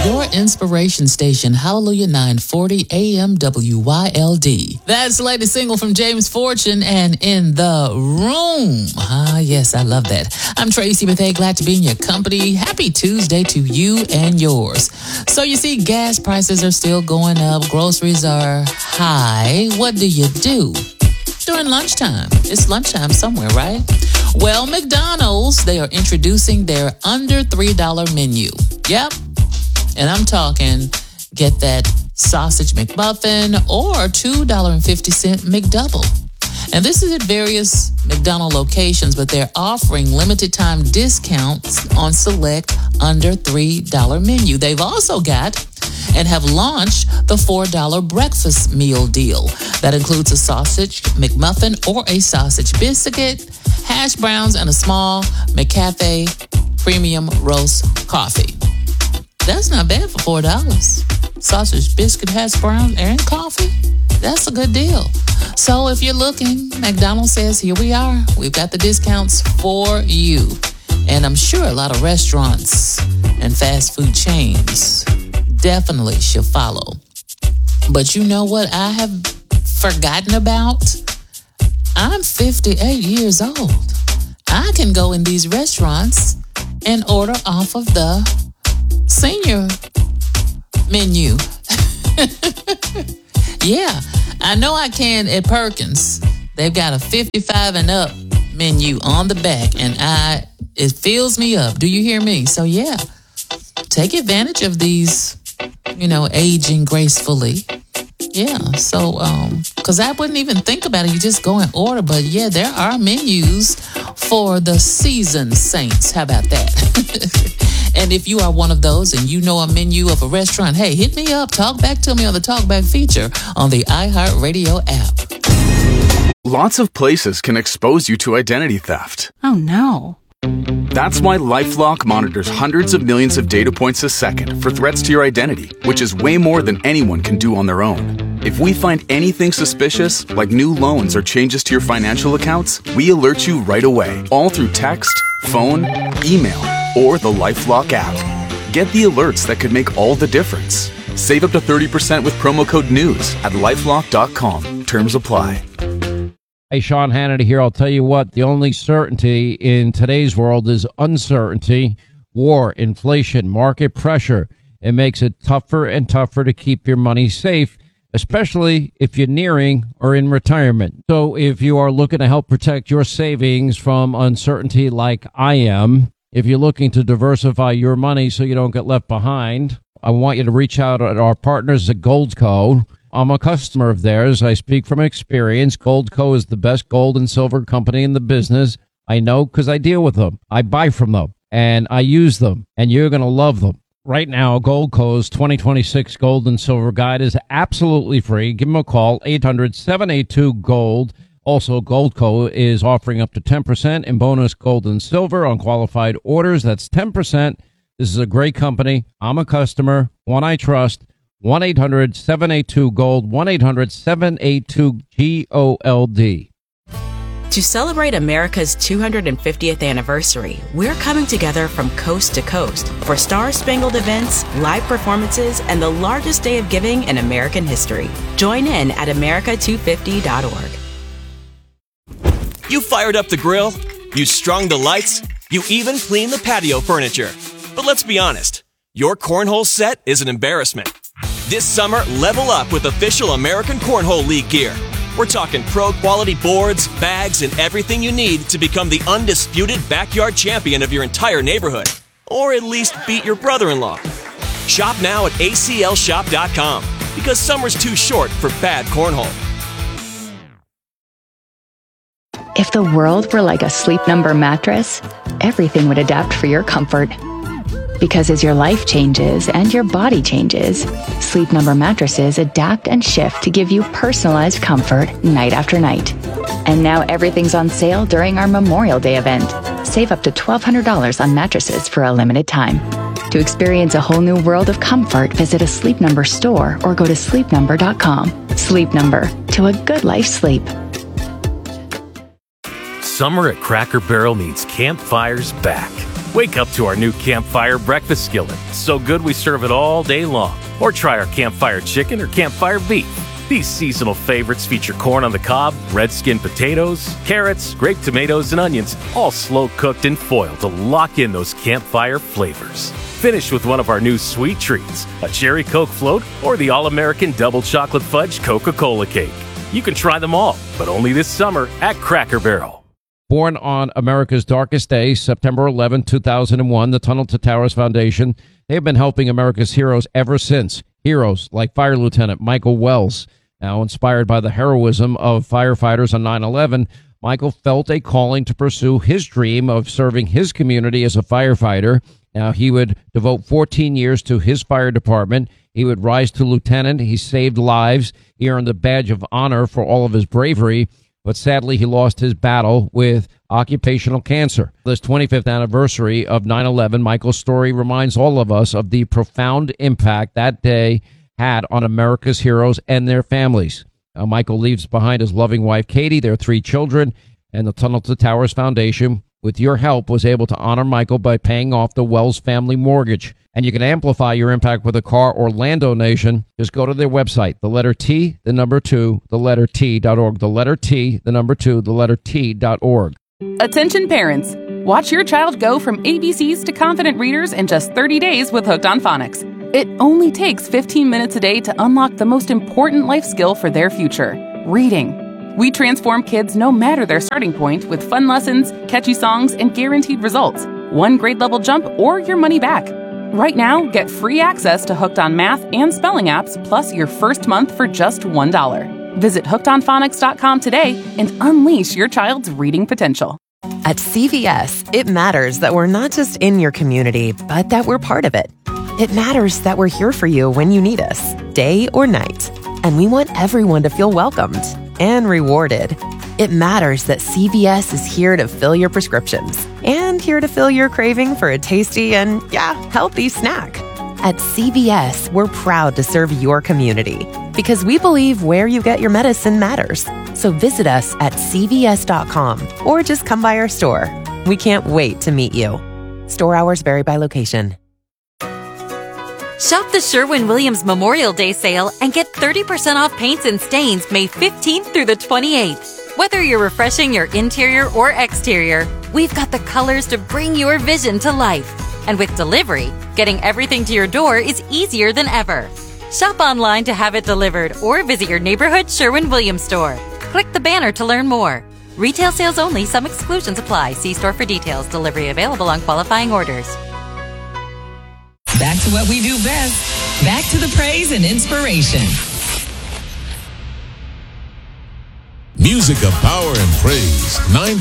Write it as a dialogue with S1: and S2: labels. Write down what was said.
S1: your inspiration station, Hallelujah 940 AM WYLD. That's the latest single from James Fortune and In the Room. Ah, yes, I love that. I'm Tracy Bethea, glad to be in your company. Happy Tuesday to you and yours. So you see, gas prices are still going up. Groceries are high. What do you do? During lunchtime. It's lunchtime somewhere, right? Well, McDonald's, they are introducing their under $3 menu. Yep. And I'm talking, get that sausage McMuffin or $2.50 McDouble. And this is at various McDonald's locations, but they're offering limited time discounts on select under $3 menu. They've also got and have launched the $4 breakfast meal deal. That includes a sausage McMuffin or a sausage biscuit, hash browns, and a small McCafe premium roast coffee. That's not bad for $4. Sausage, biscuit, hash brown, and coffee. That's a good deal. So if you're looking, McDonald's says, here we are. We've got the discounts for you. And I'm sure a lot of restaurants and fast food chains definitely should follow. But you know what I have forgotten about? I'm 58 years old. I can go in these restaurants and order off of the senior menu. Yeah, I know I can at Perkins. They've got a 55 and up menu on the back, and it fills me up. Do you hear me? So yeah, take advantage of these, aging gracefully. Yeah, so, because I wouldn't even think about it. You just go and order. But yeah, there are menus for the seasoned saints. How about that? And if you are one of those and you know a menu of a restaurant, hey, hit me up. Talk back to me on the Talkback feature on the iHeartRadio app.
S2: Lots of places can expose you to identity theft.
S3: Oh, no.
S2: That's why LifeLock monitors hundreds of millions of data points a second for threats to your identity, which is way more than anyone can do on their own. If we find anything suspicious, like new loans or changes to your financial accounts, we alert you right away, all through text, phone, email, or the LifeLock app. Get the alerts that could make all the difference. Save up to 30% with promo code NEWS at LifeLock.com. Terms apply.
S4: Hey, Sean Hannity here. I'll tell you what, the only certainty in today's world is uncertainty, war, inflation, market pressure. It makes it tougher and tougher to keep your money safe, especially if you're nearing or in retirement. So if you are looking to help protect your savings from uncertainty like I am, if you're looking to diversify your money so you don't get left behind, I want you to reach out to our partners at Goldco. I'm a customer of theirs. I speak from experience. Goldco is the best gold and silver company in the business. I know because I deal with them. I buy from them, and I use them, and you're going to love them. Right now, Goldco's 2026 Gold and Silver Guide is absolutely free. Give them a call, 800-782-GOLD. Also, Goldco is offering up to 10% in bonus gold and silver on qualified orders. That's 10%. This is a great company. I'm a customer, one I trust. 1-800-782-GOLD, 1-800-782-GOLD.
S5: To celebrate America's 250th anniversary, we're coming together from coast to coast for star-spangled events, live performances, and the largest day of giving in American history. Join in at America250.org.
S6: You fired up the grill, you strung the lights, you even cleaned the patio furniture. But let's be honest, your cornhole set is an embarrassment. This summer, level up with official American Cornhole League gear. We're talking pro-quality boards, bags, and everything you need to become the undisputed backyard champion of your entire neighborhood. Or at least beat your brother-in-law. Shop now at aclshop.com because summer's too short for bad cornhole.
S7: If the world were like a Sleep Number mattress, everything would adapt for your comfort. Because as your life changes and your body changes, Sleep Number mattresses adapt and shift to give you personalized comfort night after night. And now everything's on sale during our Memorial Day event. Save up to $1,200 on mattresses for a limited time. To experience a whole new world of comfort, visit a Sleep Number store or go to sleepnumber.com. Sleep Number, to a good life sleep.
S8: Summer at Cracker Barrel means campfires back.
S3: Wake up to our new Campfire breakfast skillet. So good we serve it all day long. Or try our Campfire chicken or Campfire beef. These seasonal favorites feature corn on the cob, red skin potatoes, carrots, grape tomatoes, and onions, all slow cooked in foil to lock in those Campfire flavors. Finish with one of our new sweet treats, a cherry Coke float or the all-American double chocolate fudge Coca-Cola cake. You can try them all, but only this summer at Cracker Barrel.
S4: Born on America's darkest day, September 11, 2001, the Tunnel to Towers Foundation, they have been helping America's heroes ever since. Heroes like Fire Lieutenant Michael Wells. Now inspired by the heroism of firefighters on 9/11, Michael felt a calling to pursue his dream of serving his community as a firefighter. Now, he would devote 14 years to his fire department. He would rise to lieutenant. He saved lives. He earned the badge of honor for all of his bravery. But sadly, he lost his battle with occupational cancer. This 25th anniversary of 9/11, Michael's story reminds all of us of the profound impact that day had on America's heroes and their families. Michael leaves behind his loving wife, Katie, their 3 children, and the Tunnel to Towers Foundation, with your help, was able to honor Michael by paying off the Wells family mortgage. And you can amplify your impact with a car or land donation. Just go to their website, the letter T, the number 2, the letter T.org, the letter T, the number 2, the letter T.org.
S8: Attention parents, watch your child go from ABCs to confident readers in just 30 days with Hooked on Phonics. It only takes 15 minutes a day to unlock the most important life skill for their future, reading. We transform kids no matter their starting point with fun lessons, catchy songs, and guaranteed results. 1 grade level jump or your money back. Right now, get free access to Hooked on Math and Spelling apps, plus your first month for just $1. Visit hookedonphonics.com today and unleash your child's reading potential.
S9: At CVS, it matters that we're not just in your community, but that we're part of it. It matters that we're here for you when you need us, day or night. And we want everyone to feel welcomed and rewarded. It matters that CVS is here to fill your prescriptions and here to fill your craving for a tasty and, healthy snack. At CVS, we're proud to serve your community because we believe where you get your medicine matters. So visit us at cvs.com or just come by our store. We can't wait to meet you. Store hours vary by location.
S10: Shop the Sherwin-Williams Memorial Day sale and get 30% off paints and stains May 15th through the 28th. Whether you're refreshing your interior or exterior, we've got the colors to bring your vision to life. And with delivery, getting everything to your door is easier than ever. Shop online to have it delivered or visit your neighborhood Sherwin-Williams store. Click the banner to learn more. Retail sales only. Some exclusions apply. See store for details. Delivery available on qualifying orders.
S11: Back to what we do best. Back to the praise and inspiration.
S12: Music of power and praise.